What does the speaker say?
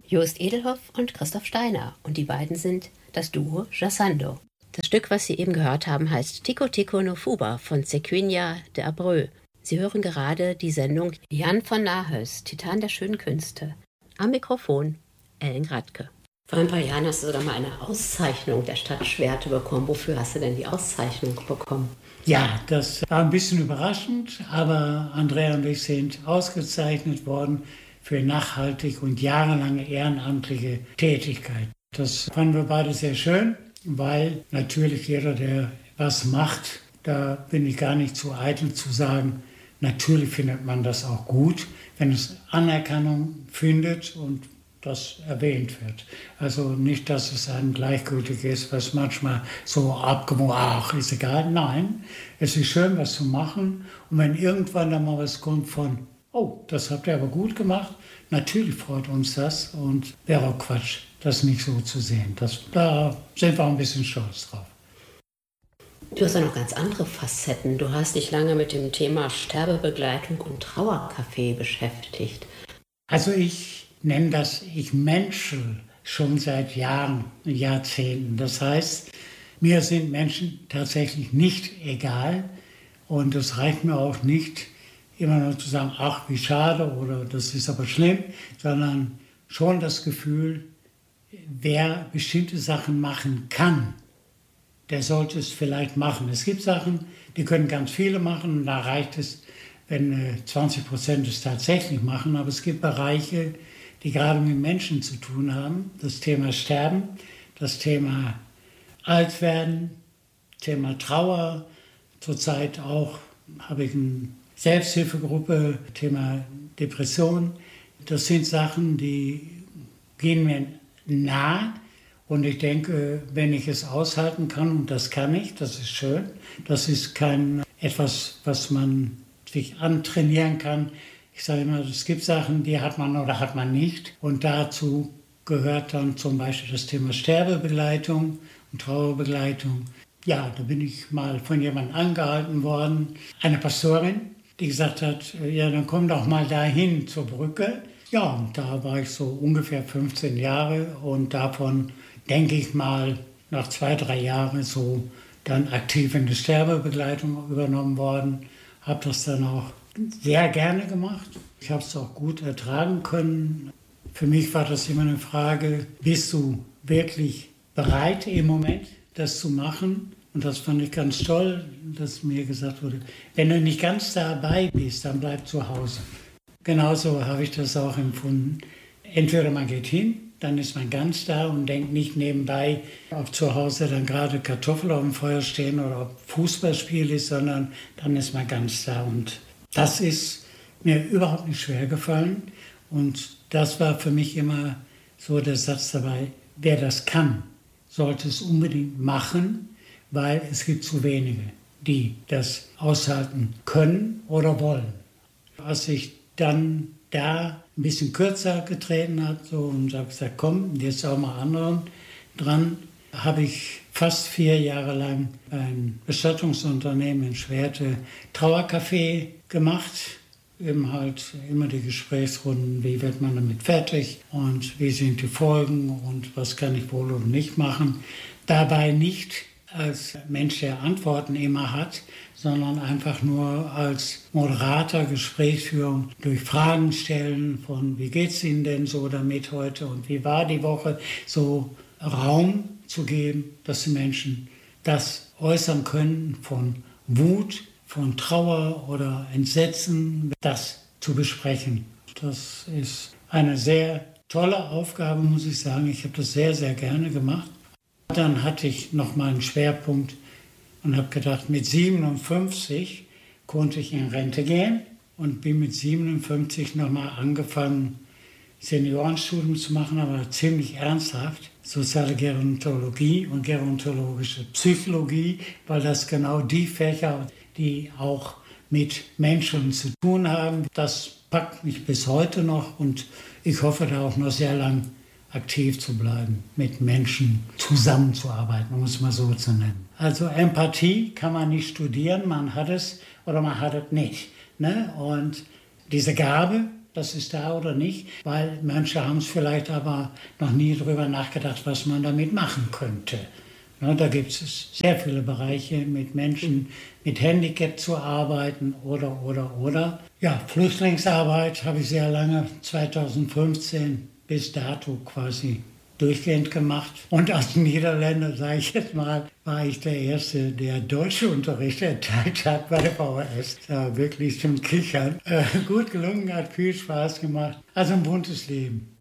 Jost Edelhoff und Christoph Steiner. Und die beiden sind das Duo Jassando. Das Stück, was Sie eben gehört haben, heißt Tico Tico no Fuba von Cequiña de Abreu. Sie hören gerade die Sendung Jan von Nahes, Titan der schönen Künste. Am Mikrofon Ellen Gradke. Vor ein paar Jahren hast du sogar mal eine Auszeichnung der Stadt Schwerte bekommen. Wofür hast du denn die Auszeichnung bekommen? Ja, das war ein bisschen überraschend, aber Andrea und ich sind ausgezeichnet worden für nachhaltig und jahrelange ehrenamtliche Tätigkeit. Das fanden wir beide sehr schön, weil natürlich jeder, der was macht, da bin ich gar nicht zu eitel zu sagen, natürlich findet man das auch gut, wenn es Anerkennung findet und das erwähnt wird. Also nicht, dass es einem gleichgültig ist, was manchmal so abgewogen, ach, ist egal. Nein, es ist schön, was zu machen. Und wenn irgendwann dann mal was kommt von, oh, das habt ihr aber gut gemacht, natürlich freut uns das und wäre auch Quatsch, das nicht so zu sehen. Da sind wir auch ein bisschen stolz drauf. Du hast ja noch ganz andere Facetten. Du hast dich lange mit dem Thema Sterbebegleitung und Trauercafé beschäftigt. Also ich nenne das, ich menschel schon seit Jahren, Jahrzehnten. Das heißt, mir sind Menschen tatsächlich nicht egal und es reicht mir auch nicht, immer nur zu sagen, ach, wie schade oder das ist aber schlimm, sondern schon das Gefühl, wer bestimmte Sachen machen kann, der sollte es vielleicht machen. Es gibt Sachen, die können ganz viele machen und da reicht es, wenn 20% es tatsächlich machen, aber es gibt Bereiche, die gerade mit Menschen zu tun haben. Das Thema Sterben, das Thema Altwerden, Thema Trauer. Zurzeit auch habe ich eine Selbsthilfegruppe, Thema Depression. Das sind Sachen, die gehen mir nah. Und ich denke, wenn ich es aushalten kann, und das kann ich, das ist schön. Das ist kein etwas, was man sich antrainieren kann. Ich sage immer, es gibt Sachen, die hat man oder hat man nicht. Und dazu gehört dann zum Beispiel das Thema Sterbebegleitung und Trauerbegleitung. Ja, da bin ich mal von jemandem angehalten worden, eine Pastorin, die gesagt hat, ja, dann komm doch mal dahin zur Brücke. Ja, und da war ich so ungefähr 15 Jahre und davon, denke ich mal, nach 2-3 Jahren so dann aktiv in die Sterbebegleitung übernommen worden. Habe das dann auch sehr gerne gemacht. Ich habe es auch gut ertragen können. Für mich war das immer eine Frage, bist du wirklich bereit im Moment, das zu machen? Und das fand ich ganz toll, dass mir gesagt wurde, wenn du nicht ganz dabei bist, dann bleib zu Hause. Genauso habe ich das auch empfunden. Entweder man geht hin, dann ist man ganz da und denkt nicht nebenbei, ob zu Hause dann gerade Kartoffeln auf dem Feuer stehen oder ob Fußballspiel ist, sondern dann ist man ganz da. Und das ist mir überhaupt nicht schwer gefallen. Und das war für mich immer so der Satz dabei, wer das kann, sollte es unbedingt machen, weil es gibt zu wenige, die das aushalten können oder wollen. Als ich dann da ein bisschen kürzer getreten hat so, und habe gesagt, komm, jetzt auch mal anderen dran, habe ich fast 4 Jahre lang ein Bestattungsunternehmen in Schwerte Trauercafé gemacht. Eben halt immer die Gesprächsrunden, wie wird man damit fertig und wie sind die Folgen und was kann ich wohl und nicht machen. Dabei nicht als Mensch, der Antworten immer hat, sondern einfach nur als Moderator, Gesprächsführung durch Fragen stellen von wie geht's Ihnen denn so damit heute und wie war die Woche, so Raum zu geben, dass die Menschen das äußern können von Wut, von Trauer oder Entsetzen, das zu besprechen. Das ist eine sehr tolle Aufgabe, muss ich sagen. Ich habe das sehr, sehr gerne gemacht. Dann hatte ich noch mal einen Schwerpunkt und habe gedacht, mit 57 konnte ich in Rente gehen und bin mit 57 noch mal angefangen, Seniorenstudium zu machen, aber ziemlich ernsthaft. Soziale Gerontologie und gerontologische Psychologie, weil das genau die Fächer, die auch mit Menschen zu tun haben. Das packt mich bis heute noch und ich hoffe, da auch noch sehr lang aktiv zu bleiben, mit Menschen zusammenzuarbeiten, um es mal so zu nennen. Also Empathie kann man nicht studieren, man hat es oder man hat es nicht. Ne? Und diese Gabe, das ist da oder nicht, weil manche haben es vielleicht aber noch nie darüber nachgedacht, was man damit machen könnte. Ja, da gibt es sehr viele Bereiche, mit Menschen mit Handicap zu arbeiten oder. Ja, Flüchtlingsarbeit habe ich sehr lange, 2015 bis dato quasi durchgehend gemacht. Und als Niederländer, sage ich jetzt mal, war ich der Erste, der Deutschunterricht erteilt hat bei der VHS. Das war wirklich zum Kichern. Gut gelungen, hat viel Spaß gemacht. Also ein buntes Leben.